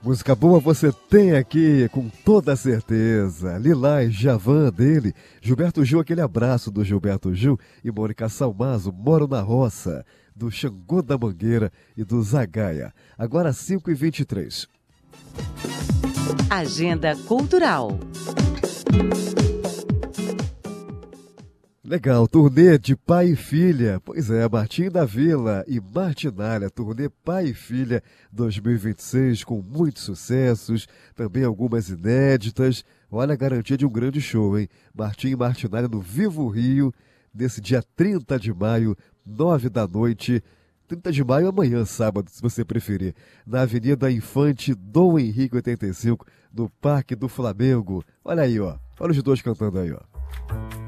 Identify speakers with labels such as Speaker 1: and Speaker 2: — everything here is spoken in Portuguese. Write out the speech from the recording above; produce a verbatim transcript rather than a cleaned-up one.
Speaker 1: Música boa você tem aqui, com toda certeza. Lilás, Djavan dele, Gilberto Gil, aquele abraço do Gilberto Gil e Mônica Salmazo, Moro na Roça, do Xangô da Mangueira e do Zagaia. Agora cinco e vinte e três.
Speaker 2: Agenda Cultural.
Speaker 1: Legal, turnê de pai e filha. Pois é, Martim da Vila e Martinália, turnê pai e filha dois mil e vinte e seis, com muitos sucessos, também algumas inéditas. Olha a garantia de um grande show, hein? Martim e Martinália no Vivo Rio, nesse dia trinta de maio, nove da noite. trinta de maio amanhã, sábado, se você preferir, na Avenida Infante Dom Henrique oitenta e cinco, no Parque do Flamengo. Olha aí, ó. Olha os dois cantando aí, ó.